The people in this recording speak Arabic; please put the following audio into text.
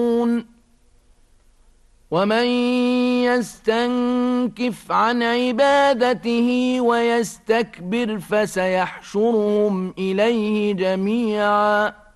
ومن يستنكف عن عبادته ويستكبر فسيحشرهم إليه جميعا